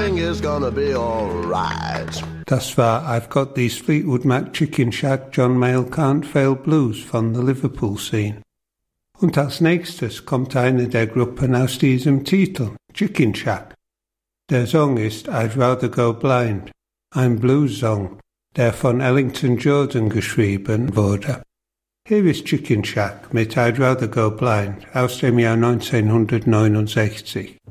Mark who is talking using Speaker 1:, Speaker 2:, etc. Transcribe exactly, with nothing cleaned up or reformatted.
Speaker 1: everything is gonna be alright.
Speaker 2: Das war I've Got These Fleetwood Mac Chicken Shack John Mayall Can't Fail Blues von der Liverpool Scene. Und als nächstes kommt eine der Gruppen aus diesem Titel, Chicken Shack. Der Song ist I'd Rather Go Blind, ein Blues-Song, der von Ellington Jordan geschrieben wurde. Hier ist Chicken Shack mit I'd Rather Go Blind aus dem Jahr neunzehnhundertneunundsechzig.